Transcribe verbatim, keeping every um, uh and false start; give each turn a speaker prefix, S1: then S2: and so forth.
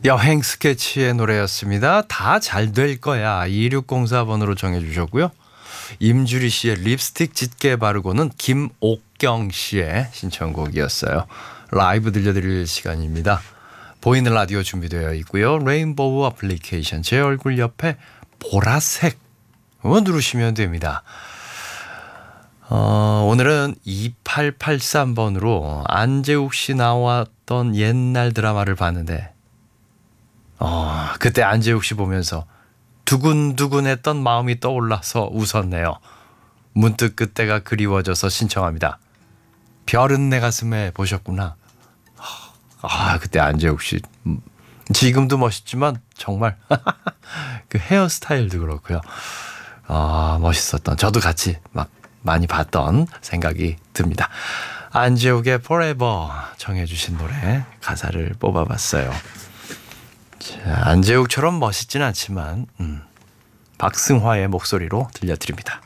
S1: 여행 스케치의 노래였습니다. 다 잘 될 거야. 이육공사 번으로 정해주셨고요. 임주리 씨의 립스틱 짙게 바르고는 김옥경 씨의 신청곡이었어요. 라이브 들려드릴 시간입니다. 보이는 라디오 준비되어 있고요. 레인보우 어플리케이션 제 얼굴 옆에 보라색 누르시면 됩니다. 어, 오늘은 이팔팔삼 번으로 안재욱 씨 나왔던 옛날 드라마를 봤는데 어, 그때 안재욱 씨 보면서 두근두근했던 마음이 떠올라서 웃었네요. 문득 그때가 그리워져서 신청합니다. 별은 내 가슴에 보셨구나. 아, 그때 안재욱 씨 지금도 멋있지만 정말 그 헤어스타일도 그렇고요. 아, 멋있었던, 저도 같이 막 많이 봤던 생각이 듭니다. 안재욱의 Forever 정해주신 노래 가사를 뽑아봤어요. 자, 안재욱처럼 멋있진 않지만 음, 박승화의 목소리로 들려드립니다.